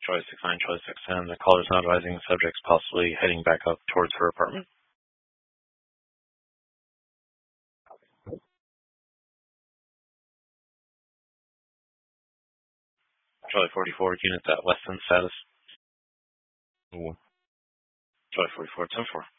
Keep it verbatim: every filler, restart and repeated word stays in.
Charlie six nine, Charlie six ten. The caller's not advising the subject's possibly heading back up towards her apartment. Charlie forty-four, units at Weston status. Ooh. Charlie forty-four, ten four.